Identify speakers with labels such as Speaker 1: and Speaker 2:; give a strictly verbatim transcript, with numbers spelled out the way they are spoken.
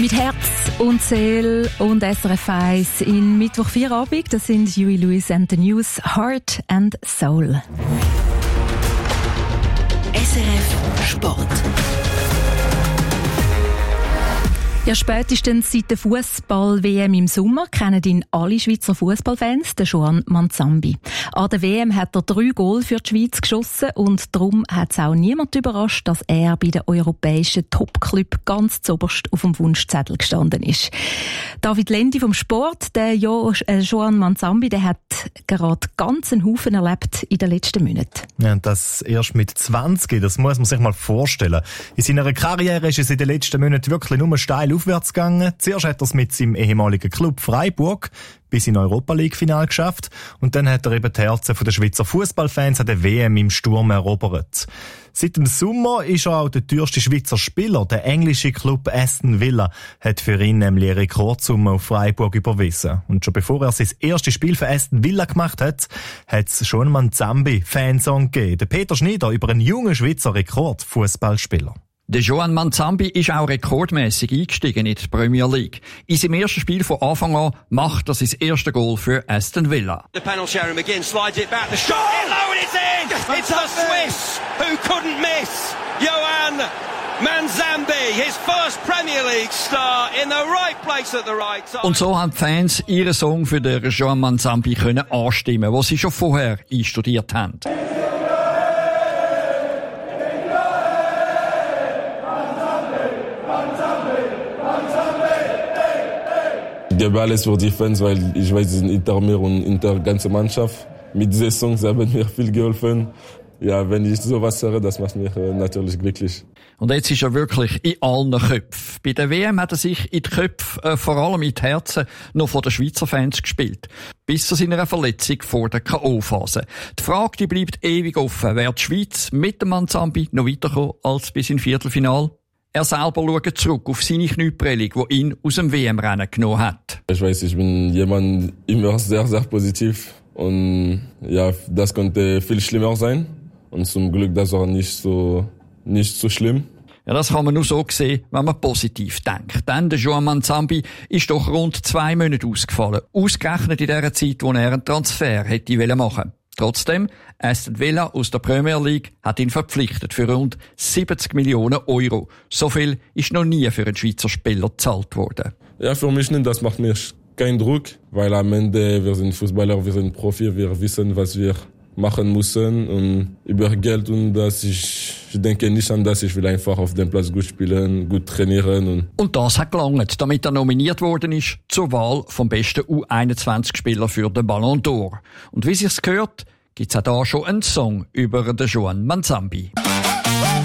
Speaker 1: Mit Herz und Seele und S R F eins in Mittwoch vier Abend. Das sind Huey Lewis and the News, Heart and Soul.
Speaker 2: S R F Sport.
Speaker 1: Ja, spätestens seit der Fußball-W M im Sommer kennen ihn alle Schweizer Fußballfans, den Joan Manzambi. An der W M hat er drei Goal für die Schweiz geschossen und darum hat es auch niemand überrascht, dass er bei den europäischen Top-Club ganz zuoberst auf dem Wunschzettel gestanden ist. David Lendi vom Sport, der jo, äh, Joan Manzambi, der hat gerade ganz einen Haufen erlebt in den letzten Monaten.
Speaker 3: Ja, das erst mit zwanzig, das muss man sich mal vorstellen. In seiner Karriere ist es in den letzten Monaten wirklich nur steil aufwärts gegangen. Zuerst hat er es mit seinem ehemaligen Club Freiburg bis in Europa League Final geschafft und dann hat er eben die Herzen der Schweizer Fußballfans an der W M im Sturm erobert. Seit dem Sommer ist er auch der teuerste Schweizer Spieler. Der englische Club Aston Villa hat für ihn nämlich eine Rekordsumme auf Freiburg überwiesen. Und schon bevor er sein erstes Spiel für Aston Villa gemacht hat, hat es schon mal einen Zambi-Fansong gegeben. Der Peter Schneider über einen jungen Schweizer Rekordfußballspieler.
Speaker 4: Der Joan Manzambi ist auch rekordmäßig eingestiegen in die Premier League. In seinem ersten Spiel von Anfang an macht er sein erstes Goal für Aston Villa.
Speaker 5: The panel Sharon McGinn slides it back. The shot in low and it's in. It's the Swiss who couldn't miss. Joan Manzambi, his first Premier League star in the right place at the right time.
Speaker 4: Und so haben die Fans ihren Song für den Joan Manzambi können anstimmen, was sie schon vorher einstudiert haben.
Speaker 6: Ich gebe alles für die Fans, weil ich weiß, sie sind hinter mir und hinter der ganzen Mannschaft. Mit diesen Songs haben mir viel geholfen. Ja, wenn ich sowas höre, das macht mich natürlich glücklich.
Speaker 4: Und jetzt ist er wirklich in allen Köpfen. Bei der W M hat er sich in die Köpfe, äh, vor allem in die Herzen, noch von den Schweizer Fans gespielt. Bis zu seiner Verletzung vor der K O-Phase. Die Frage, die bleibt ewig offen. Wäre die Schweiz mit dem Manzambi noch weitergekommen als bis ins Viertelfinale? Er selber schaut zurück auf seine Knieprellung, die ihn aus dem W M-Rennen genommen hat.
Speaker 6: Ich weiß, ich bin jemand immer sehr, sehr positiv. Und ja, das konnte viel schlimmer sein. Und zum Glück, das war nicht so, nicht so schlimm.
Speaker 4: Ja, das kann man nur so sehen, wenn man positiv denkt. Denn der Joan Manzambi ist doch rund zwei Monate ausgefallen. Ausgerechnet in der Zeit, wo er einen Transfer hätte machen wollen. Trotzdem, Aston Villa aus der Premier League hat ihn verpflichtet für rund siebzig Millionen Euro. So viel ist noch nie für einen Schweizer Spieler gezahlt worden.
Speaker 6: Ja, für mich nicht, das macht mir keinen Druck, weil am Ende, wir sind Fußballer, wir sind Profi, wir wissen, was wir machen müssen und über Geld und das ich, ich denke nicht an das, ich will einfach auf dem Platz gut spielen, gut trainieren. Und,
Speaker 4: und das hat gelangt, damit er nominiert worden ist zur Wahl vom besten U einundzwanzig Spieler für den Ballon d'Or. Und wie sich's gehört, gibt's auch da schon einen Song über den Joan Manzambi.